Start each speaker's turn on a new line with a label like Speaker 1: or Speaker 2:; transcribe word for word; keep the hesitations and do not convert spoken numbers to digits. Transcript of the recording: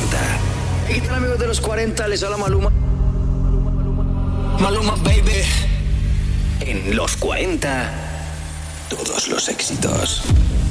Speaker 1: cuarenta.
Speaker 2: ¿Qué tal, amigos de los cuarenta? Les habla Maluma.
Speaker 1: Maluma, baby. En los cuarenta, todos los éxitos.